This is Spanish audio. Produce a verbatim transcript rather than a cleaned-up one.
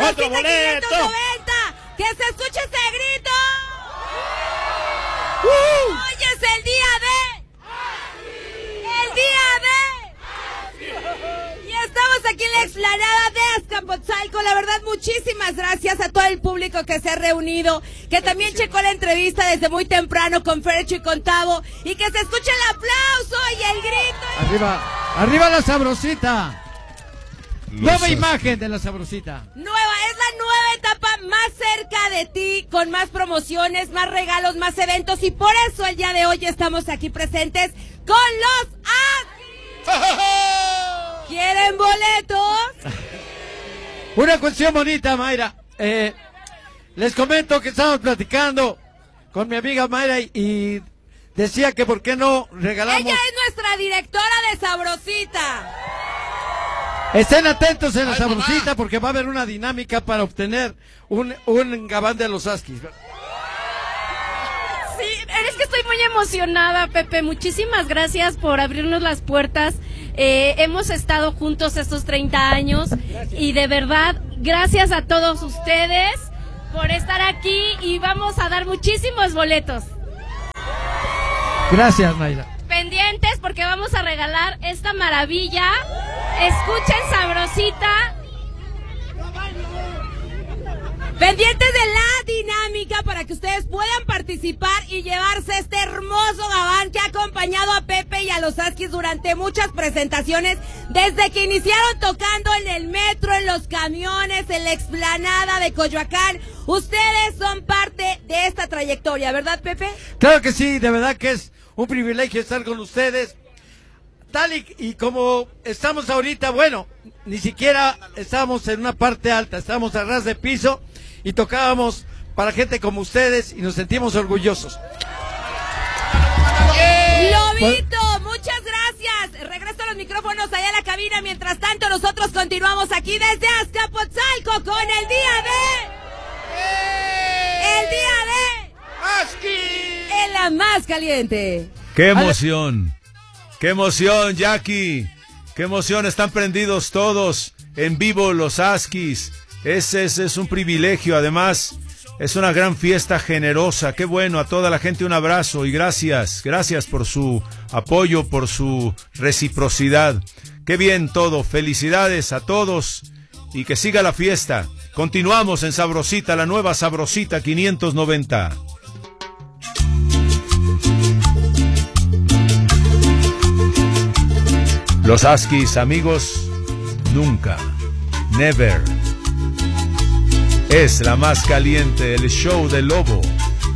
¡Otro boleto! quinientos noventa. ¡Que se escuche ese grito! Uh. Hoy es el día de... ¡El día de... Y estamos aquí en la explanada de Azcapotzalco. La verdad, muchísimas gracias a todo el público que se ha reunido, que también checó la entrevista desde muy temprano con Fercho y con Tavo, y que se escuche el aplauso y el grito. Arriba, arriba la Sabrosita. Los nueva imagen de la Sabrosita. Nueva, es la nueva etapa más cerca de ti, con más promociones, más regalos, más eventos, y por eso el día de hoy estamos aquí presentes con los Azkis. ¿Quieren boletos? Una cuestión bonita, Mayra. Eh, les comento que estamos platicando con mi amiga Mayra y, y decía que por qué no regalamos... Ella es nuestra directora de Sabrosita. Estén atentos en la Ay, Sabrosita, mamá, porque va a haber una dinámica para obtener un, un gabán de los Azkis. Sí, es que estoy muy emocionada, Pepe. Muchísimas gracias por abrirnos las puertas. Eh, hemos estado juntos estos treinta años. Gracias. Y de verdad, gracias a todos ustedes por estar aquí, y vamos a dar muchísimos boletos. Gracias, Mayra. Pendientes porque vamos a regalar esta maravilla. Escuchen Sabrosita. Pendientes de la dinámica para que ustedes puedan participar y llevarse este hermoso gabán que ha acompañado a Pepe y a los Azkis durante muchas presentaciones, desde que iniciaron tocando en el metro, en los camiones, en la explanada de Coyoacán. Ustedes son parte de esta trayectoria, ¿verdad, Pepe? Claro que sí, de verdad que es un privilegio estar con ustedes. Tal y, y como estamos ahorita, bueno, ni siquiera estábamos en una parte alta, estábamos a ras de piso y tocábamos para gente como ustedes y nos sentimos orgullosos. Lobito, muchas gracias. Regreso a los micrófonos allá a la cabina. Mientras tanto, nosotros continuamos aquí desde Azcapotzalco con el día de... El día de... Azkis. En la más caliente. ¡Qué emoción! ¡Qué emoción, Jackie! ¡Qué emoción! Están prendidos todos en vivo los Azkis. Ese, ese es un privilegio. Además, es una gran fiesta generosa. ¡Qué bueno! A toda la gente un abrazo y gracias. Gracias por su apoyo, por su reciprocidad. ¡Qué bien todo! Felicidades a todos y que siga la fiesta. Continuamos en Sabrosita, la nueva Sabrosita quinientos noventa. Los Azkis, amigos, nunca, never. Es la más caliente, el show del lobo.